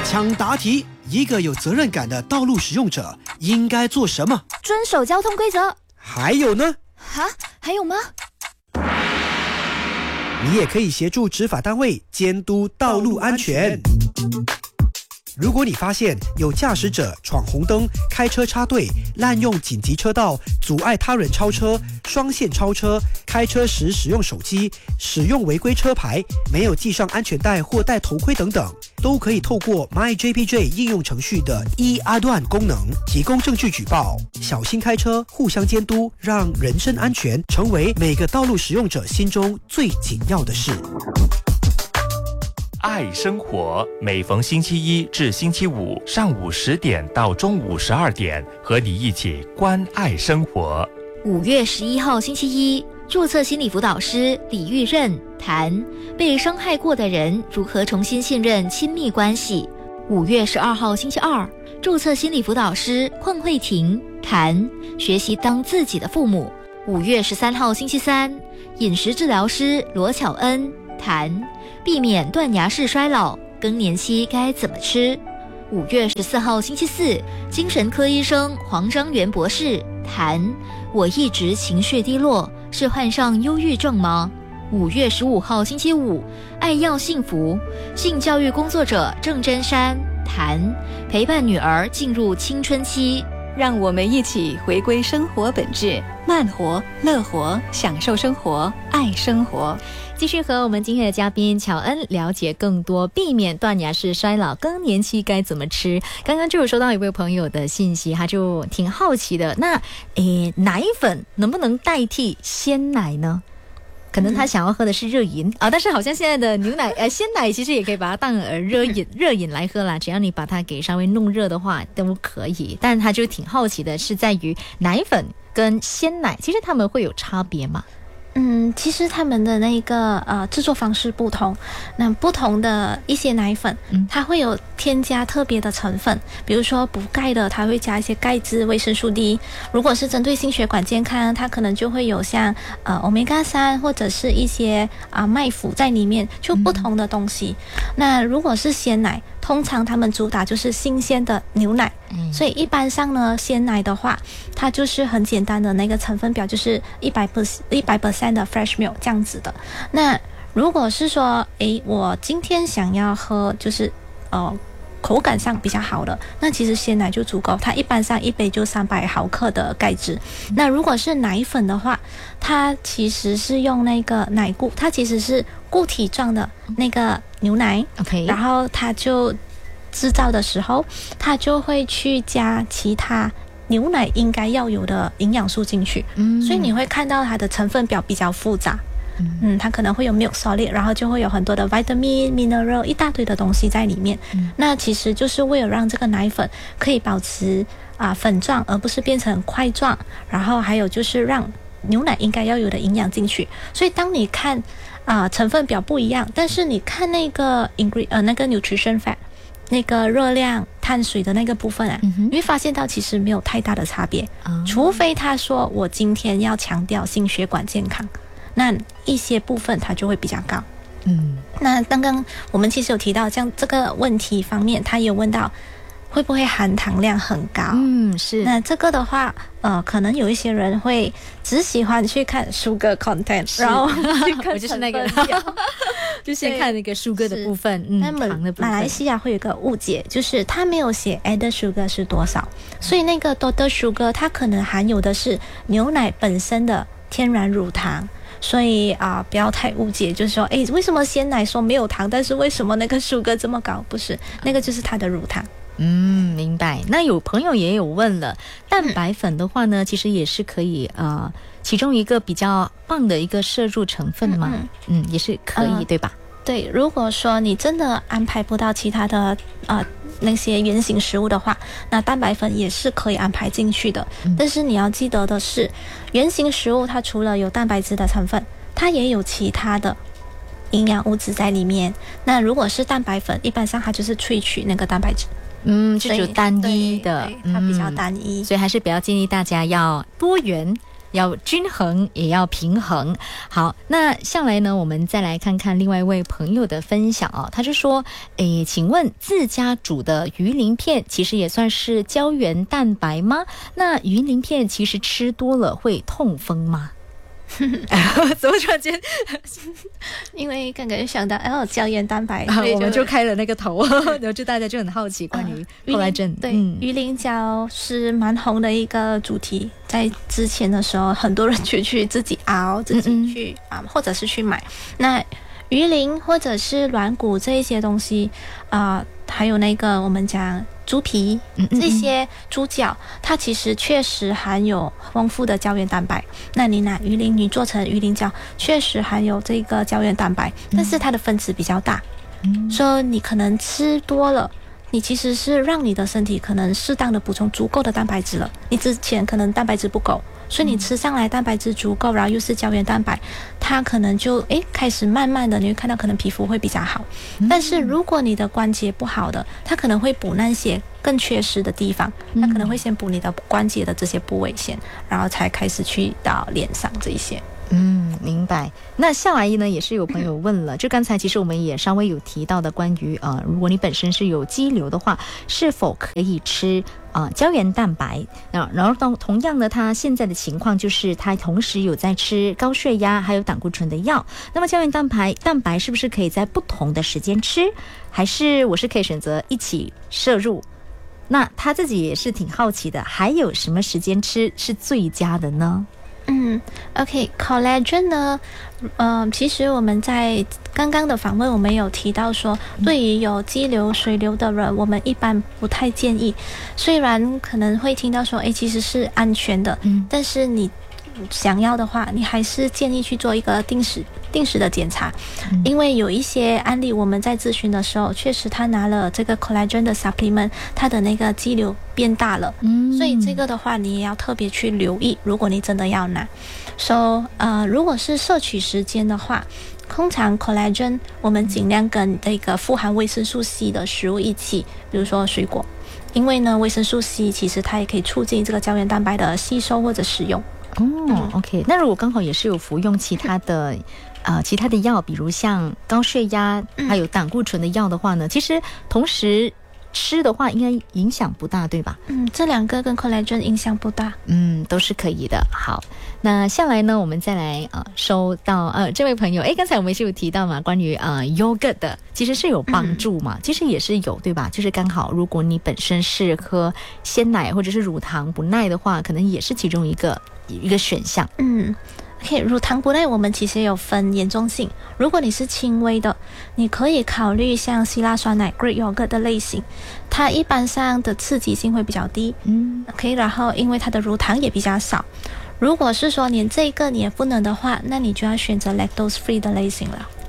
抢答题，一个有责任感的道路使用者应该做什么？ 遵守交通规则。 还有呢？ 还有吗？ 你也可以协助执法单位监督道路安全。如果你发现有驾驶者闯红灯、开车插队、滥用紧急车道、阻碍他人超车、双线超车、开车时使用手机、使用违规车牌、没有系上安全带或戴头盔等等，都可以透过 MyJPJ 应用程序的阿段功能提供证据举报。小心开车，互相监督，让人身安全成为每个道路使用者心中最紧要的事。 爱生活，每逢星期一至星期五上午10点到中午12点，和你一起关爱生活。 5月11号星期一，注册心理辅导师李玉任谈被伤害过的人如何重新信任亲密关系。5月12号星期二，注册心理辅导师邝慧婷谈学习当自己的父母。5月13号星期三，饮食治疗师罗巧恩谈避免断崖式衰老，更年期该怎么吃。5月14号星期四，精神科医生黄章元博士谈我一直情绪低落，是患上忧郁症吗？5月15号星期五，爱要幸福，性教育工作者郑真山谈陪伴女儿进入青春期。 让我们一起回归生活本质，慢活、乐活，享受生活，爱生活。 继续和我们今天的嘉宾巧恩了解更多，避免断崖式衰老，更年期该怎么吃。刚刚就有收到一位朋友的信息，他就挺好奇的，那奶粉能不能代替鲜奶呢？可能他想要喝的是热饮但是好像现在的牛奶鲜奶其实也可以把它当热饮来喝啦，只要你把它给稍微弄热的话都可以。但他就挺好奇的是在于奶粉跟鲜奶其实他们会有差别吗？ 其实他们的那个制作方式不同，那不同的一些奶粉，它会有添加特别的成分，比如说补钙的，它会加一些钙质、维生素 D。如果是针对心血管健康，它可能就会有像omega 3或者是一些麦麸在里面，就不同的东西。那如果是鲜奶，通常他们主打就是新鲜的牛奶，所以一般上呢，鲜奶的话，它就是很简单的那个成分表，就是100% 的 fresh milk 这样子的。那如果是说，我今天想要喝就是口感上比较好的，那其实鲜奶就足够，它一般上一杯就300毫克的钙质。那如果是奶粉的话，它其实是用那个奶固，它其实是固体状的那个牛奶，然后它就制造的时候，它就会去加其他牛奶应该要有的营养素进去，所以你会看到它的成分表比较复杂。它可能会有 milk solid， 然后就会有很多的 vitamin mineral 一大堆的东西在里面。那其实就是为了让这个奶粉可以保持粉状，而不是变成块状，然后还有就是让牛奶应该要有的营养进去。所以当你看成分表不一样，但是你看那个那个 nutrition fact， 那个热量碳水的那个部分你会发现到其实没有太大的差别，除非他说我今天要强调心血管健康，那一些部分它就会比较高。那刚刚我们其实有提到像这个问题方面，他有问到会不会含糖量很高。 是。 那这个的话可能有一些人会只喜欢去看 sugar content， 然后去看我就是那个就先看那个 sugar 的部分。糖的部分。马来西亚会有一个误解，就是它没有写 added sugar 是多少，所以那个 total sugar 它可能含有的是牛奶本身的天然乳糖。所以不要太误解，就是说为什么鲜奶说没有糖，但是为什么那个sugar这么高？不是，那个就是它的乳糖。 明白。那有朋友也有问了，蛋白粉的话呢，其实也是可以其中一个比较棒的一个摄入成分嘛。也是可以对吧？ 对，如果说你真的安排不到其他的那些原型食物的话，那蛋白粉也是可以安排进去的。但是你要记得的是，原型食物它除了有蛋白质的成分，它也有其他的营养物质在里面。那如果是蛋白粉，一般上它就是萃取那个蛋白质。 就单一的， 它比较单一， 所以还是比较建议大家要多元要均衡也要平衡。好，那下来呢，我们再来看看另外一位朋友的分享啊，他就说，请问自家煮的鱼鳞片其实也算是胶原蛋白吗？那鱼鳞片其实吃多了会痛风吗？怎么突然间？ 因为刚刚想到胶原蛋白， 我们就开了那个头，然后就大家就很好奇关于后来症。 对，鱼鳞胶是蛮红的一个主题，在之前的时候，很多人就去自己熬，自己去或者是去买。那鱼鳞或者是软骨这一些东西还有那个我们讲猪皮这些猪脚，它其实确实含有丰富的胶原蛋白。那你拿鱼鳞你做成鱼鳞胶，确实含有这个胶原蛋白，但是它的分子比较大，所以你可能吃多了，你其实是让你的身体可能适当的补充足够的蛋白质了。你之前可能蛋白质不够，所以你吃上来蛋白质足够，然后又是胶原蛋白，它可能就开始慢慢的你会看到可能皮肤会比较好。但是如果你的关节不好的，它可能会补那些更缺失的地方，它可能会先补你的关节的这些部位先，然后才开始去到脸上这一些。 明白。那下来呢，也是有朋友问了，就刚才其实我们也稍微有提到的关于如果你本身是有肌瘤的话，是否可以吃胶原蛋白？然后同样呢，他现在的情况就是他同时有在吃高血压还有胆固醇的药。那么胶原蛋白是不是可以在不同的时间吃，还是我是可以选择一起摄入？那他自己也是挺好奇的，还有什么时间吃是最佳的呢 ？collagen 呢，其实我们在刚刚的访问我们有提到说，对于有肌瘤水瘤的人，我们一般不太建议。虽然可能会听到说其实是安全的，但是你想要的话，你还是建议去做一个定时的检查。因为有一些案例我们在咨询的时候，确实他拿了这个 collagen 的 supplement， 他的那个肌瘤变大了，所以这个的话你也要特别去留意，如果你真的要拿。如果是摄取时间的话，通常 collagen 我们尽量跟这个富含维生素 C 的食物一起，比如说水果，因为呢维生素 C 其实它也可以促进这个胶原蛋白的吸收或者使用。 OK， 那如果刚好也是有服用其他的药，比如像高血压还有胆固醇的药的话呢，其实同时吃的话应该影响不大，对吧？ 这两个跟 collagen 影响不大， 都是可以的。好，那下来呢，我们再来收到这位朋友，刚才我们是有提到嘛，关于yogurt 的，其实是有帮助嘛，其实也是有，对吧？就是刚好如果你本身是喝鲜奶或者是乳糖不耐的话，可能也是其中一个选项。 乳糖不耐我们其实有分严重性，如果你是轻微的，你可以考虑像希腊酸奶 Greek yogurt 的类型，它一般上的刺激性会比较低，然后因为它的乳糖也比较少。如果是说连这个你也不能的话，那你就要选择 lactose free 的类型了。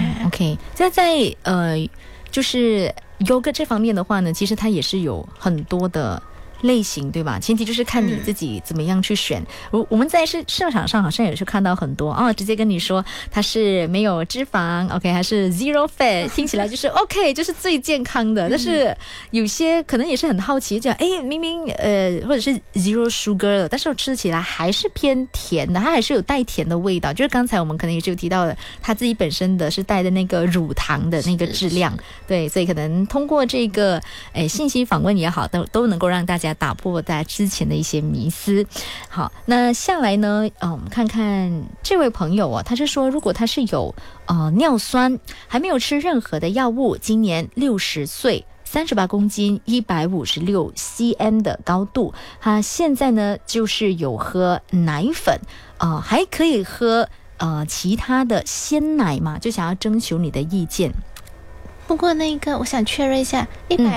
OK， 在就是 yogurt 这方面的话呢，其实它也是有很多的类型，对吧？前提就是看你自己怎么样去选。我们在市场上好像也是看到很多直接跟你说它是没有脂肪 OK 还是 zero fat， 听起来就是 OK 就是最健康的。但是有些可能也是很好奇，讲明明或者是 zero sugar 的，但是我吃起来还是偏甜的，它还是有带甜的味道。就是刚才我们可能也是有提到的，它自己本身的是带的那个乳糖的那个质量，对，所以可能通过这个信息访问也好，都能够让大家打破大家之前的一些迷思。好，那下来呢我们看看这位朋友他是说，如果他是有尿酸，还没有吃任何的药物，今年60岁，38公斤，156 cm 的高度，他现在呢就是有喝奶粉还可以喝其他的鲜奶吗？就想要征求你的意见。 不过那个我想确认一下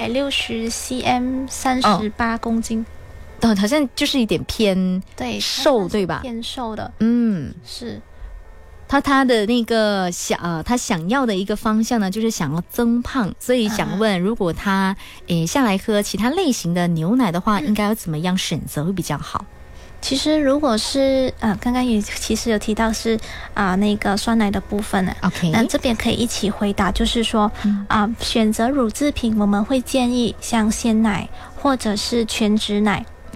，160 cm 38公斤， 好像就是一点偏瘦，对吧？ 偏瘦的，是。 他的那个他想要的一个方向呢，就是想要增胖，所以想问，如果他下来喝其他类型的牛奶的话，应该要怎么样选择会比较好？ 其实如果是刚刚也其实有提到是那个酸奶的部分呢，OK， 那这边可以一起回答，就是说选择乳制品，我们会建议像鲜奶或者是全脂奶。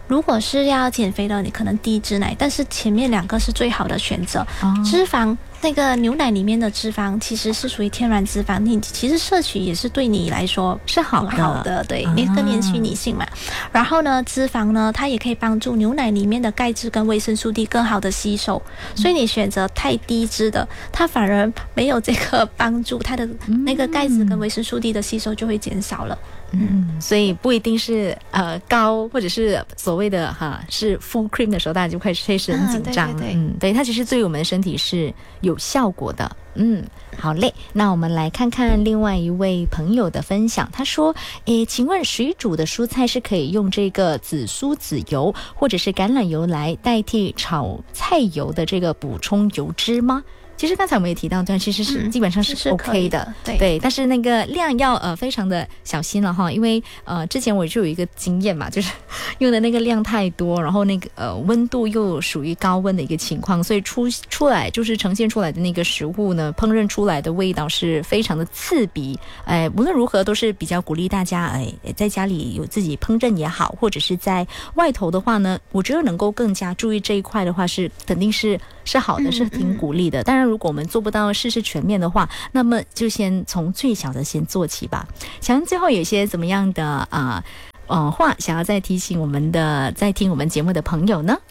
如果是要减肥的，你可能低脂奶，但是前面2个是最好的选择。脂肪，那个牛奶里面的脂肪其实是属于天然脂肪，你其实摄取也是对你来说是好的，对，你更年期女性嘛。然后呢，脂肪呢，它也可以帮助牛奶里面的钙质跟维生素 D 更好的吸收，所以你选择太低脂的，它反而没有这个帮助，它的那个钙质跟维生素 D 的吸收就会减少了。 所以不一定是高或者是所谓的是 full cream 的时候，大家就开始很紧张。对，它其实对我们的身体是有效果的。好嘞，那我们来看看另外一位朋友的分享。他说，请问水煮的蔬菜是可以用这个紫苏籽油或者是橄榄油来代替炒菜油的这个补充油脂吗？其实刚才我们也提到，其实是基本上是 OK 的，对，但是那个量要非常的小心了哈，因为之前我就有一个经验嘛，就是用的那个量太多，然后那个温度又属于高温的一个情况，所以出来就是呈现出来的那个食物呢，烹饪出来的味道是非常的刺鼻。无论如何都是比较鼓励大家在家里有自己烹饪也好，或者是在外头的话呢，我觉得能够更加注意这一块的话是肯定是好的，是挺鼓励的。当然如果我们做不到事事全面的话，那么就先从最小的先做起吧。小恩最后有些怎么样的话想要再提醒我们的在听我们节目的朋友呢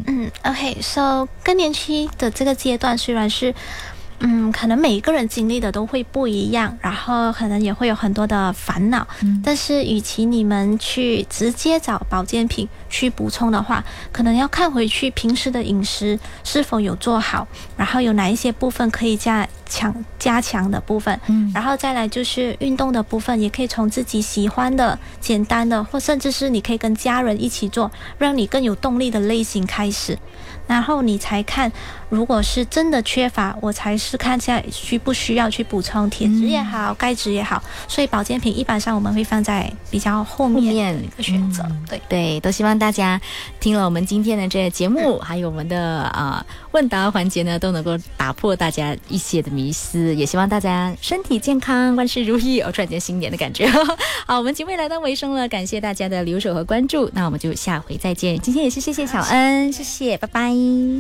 ？OK，so 更年期的这个阶段虽然是可能每一个人经历的都会不一样，然后可能也会有很多的烦恼，但是与其你们去直接找保健品去补充的话，可能要看回去平时的饮食是否有做好，然后有哪一些部分可以加强的部分，然后再来就是运动的部分，也可以从自己喜欢的简单的，或甚至是你可以跟家人一起做，让你更有动力的类型开始，然后你才看如果是真的缺乏，我才是看一下需不需要去补充铁质也好，钙质也好，所以保健品一般上我们会放在比较后面一个选择。 对，都希望大家听了我们今天的这个节目，还有我们的问答环节呢，都能够打破大家一些的迷思，也希望大家身体健康，万事如意，突然间新年的感觉。好，我们节目来到尾声了，感谢大家的留守和关注，那我们就下回再见。今天也是谢谢小恩，谢谢，拜拜。